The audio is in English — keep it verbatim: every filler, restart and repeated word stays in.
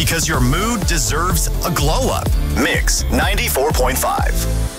because your mood deserves a glow up. Mix ninety-four point five.